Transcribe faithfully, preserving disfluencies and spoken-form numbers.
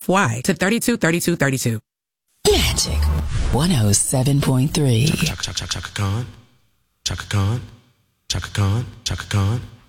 Why to thirty-two thirty-two thirty-two. Magic one oh seven point three. Chaka Chaka Chaka Chaka Khan. Chaka Khan. Chaka Khan. Chaka Khan.